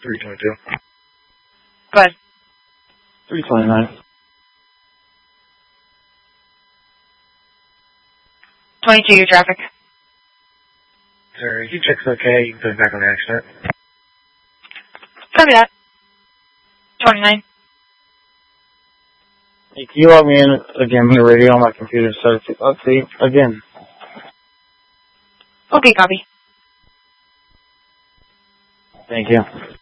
322. Go ahead. 329. 22, your traffic. Sir, if you check's okay, you can put it back on the accident. Copy that. 29. Hey, can you log me in again on the radio on my computer so let's see again. Okay, copy. Thank you.